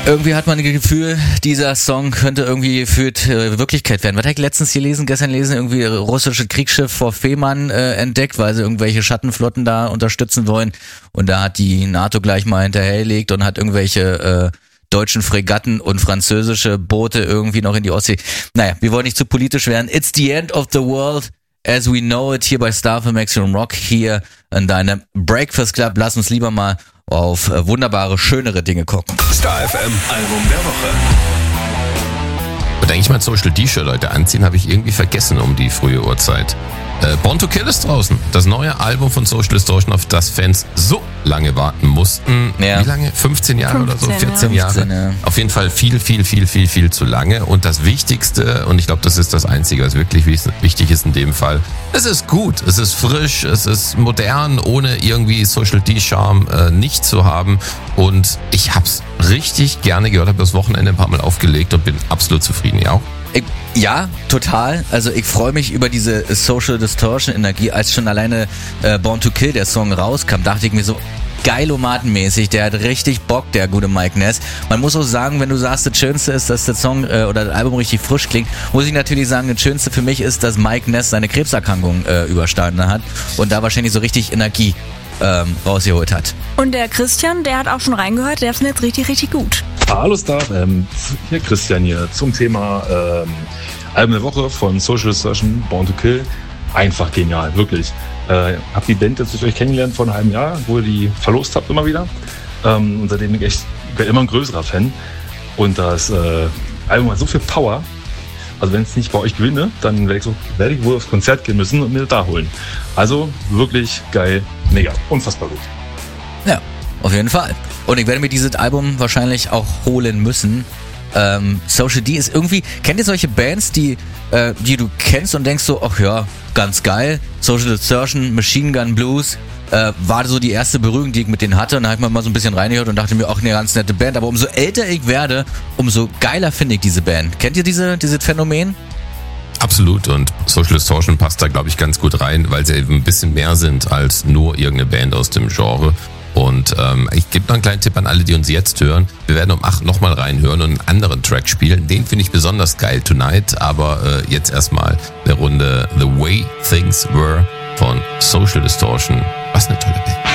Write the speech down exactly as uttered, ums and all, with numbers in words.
Irgendwie hat man das Gefühl, dieser Song könnte irgendwie gefühlt äh, Wirklichkeit werden. Was habe ich letztens gelesen, gestern gelesen, irgendwie russische Kriegsschiff vor Fehmarn äh, entdeckt, weil sie irgendwelche Schattenflotten da unterstützen wollen. Und da hat die NATO gleich mal hinterhergelegt und hat irgendwelche äh, deutschen Fregatten und französische Boote irgendwie noch in die Ostsee. Naja, wir wollen nicht zu politisch werden. It's the end of the world as we know it hier bei Star für Maximum Rock hier in deinem Breakfast Club. Lass uns lieber mal auf äh, wunderbare, schönere Dinge gucken. Star F M Album der Woche. Und eigentlich mein Social D-Shirt, Leute, anziehen habe ich irgendwie vergessen um die frühe Uhrzeit. Äh, Born to Kill ist draußen. Das neue Album von Social Distortion, auf das Fans so lange warten mussten. Ja. Wie lange? fünfzehn Jahre fünfzehn, oder so? vierzehn ja. Jahre. fünfzehn, ja. Auf jeden Fall viel, viel, viel, viel, viel zu lange. Und das Wichtigste, und ich glaube, das ist das Einzige, was wirklich wichtig ist in dem Fall, es ist gut, es ist frisch, es ist modern, ohne irgendwie Social D-Charme äh, nicht zu haben. Und ich hab's richtig gerne gehört, habe das Wochenende ein paar Mal aufgelegt und bin absolut zufrieden, ja auch. Ich, ja, total. Also ich freue mich über diese Social Distortion Energie. Als schon alleine äh, Born to Kill, der Song, rauskam, dachte ich mir so, geilomatenmäßig, der hat richtig Bock, der gute Mike Ness. Man muss auch sagen, wenn du sagst, das Schönste ist, dass der Song äh, oder das Album richtig frisch klingt, muss ich natürlich sagen, das Schönste für mich ist, dass Mike Ness seine Krebserkrankung äh, überstanden hat und da wahrscheinlich so richtig Energie ähm, rausgeholt hat. Und der Christian, der hat auch schon reingehört, der findet es richtig, richtig gut. Hallo Star, ähm, hier Christian hier zum Thema ähm, Album der Woche von Social Distortion, Born to Kill. Einfach genial, wirklich. Äh, hab die Band jetzt durch euch kennengelernt vor einem halben Jahr, wo ihr die verlost habt immer wieder. Ähm, und seitdem bin ich echt, ich werde immer ein größerer Fan. Und das äh, Album hat so viel Power. Also wenn es nicht bei euch gewinne, dann werde ich, so, werde ich wohl aufs Konzert gehen müssen und mir das da holen. Also wirklich geil, mega, unfassbar gut. Ja, auf jeden Fall. Und ich werde mir dieses Album wahrscheinlich auch holen müssen. Ähm, Social D ist irgendwie, kennt ihr solche Bands, die, äh, die du kennst und denkst so, ach ja, ganz geil. Social Distortion, Machine Gun Blues, äh, war so die erste Berührung, die ich mit denen hatte. Und da habe ich mal so ein bisschen reingehört und dachte mir, auch eine ganz nette Band. Aber umso älter ich werde, umso geiler finde ich diese Band. Kennt ihr diese, dieses Phänomen? Absolut, und Social Distortion passt da, glaube ich, ganz gut rein, weil sie eben ein bisschen mehr sind als nur irgendeine Band aus dem Genre. Und ähm, ich gebe noch einen kleinen Tipp an alle, die uns jetzt hören. Wir werden um acht nochmal reinhören und einen anderen Track spielen. Den finde ich besonders geil, Tonight. Aber äh, jetzt erstmal eine Runde The Way Things Were von Social Distortion. Was eine tolle Band.